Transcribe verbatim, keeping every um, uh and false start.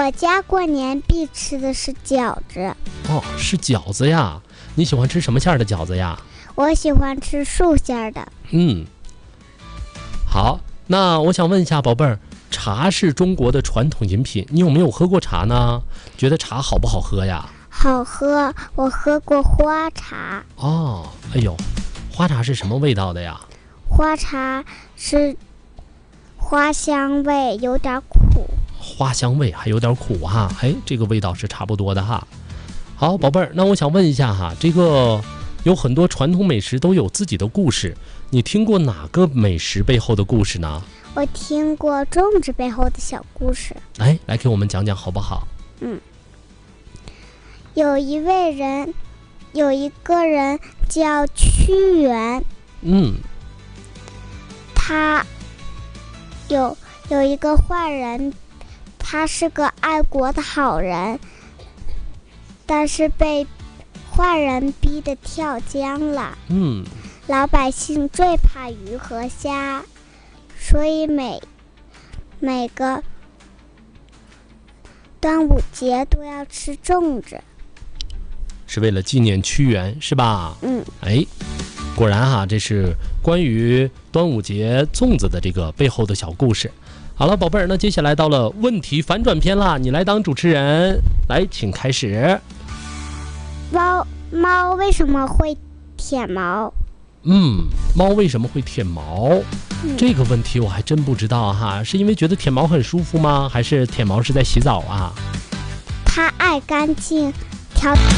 我家过年必吃的是饺子。 哦，是饺子呀。你喜欢吃什么馅的饺子呀？ 我喜欢吃素馅的。 嗯，好，那我想问一下宝贝儿，茶是中国的传统饮品，你有没有喝过茶呢？觉得茶好不好喝呀？ 好喝，我喝过花茶。 哦，哎呦，花茶是什么味道的呀？ 花茶是花香味，有点苦。 花香味还有点苦哈，哎，这个味道是差不多的哈。好，宝贝儿，那我想问一下哈，这个有很多传统美食都有自己的故事，你听过哪个美食背后的故事呢？ 我听过粽子背后的小故事。 哎，来给我们讲讲好不好？ 嗯，有一位人，有一个人叫屈原。 嗯， 他有有一个坏人，他是个爱国的好人，但是被坏人逼得跳江了。 嗯， 老百姓最怕鱼和虾，所以每每个端午节都要吃粽子， 是为了纪念屈原是吧？ 嗯， 哎，果然哈，这是关于端午节粽子的这个背后的小故事。好了，宝贝儿，那接下来到了问题反转篇啦，你来当主持人，来，请开始。 猫猫为什么会舔毛？ 嗯，猫为什么会舔毛？嗯、这个问题我还真不知道哈，是因为觉得舔毛很舒服吗？还是舔毛是在洗澡啊？ 它爱干净，挑。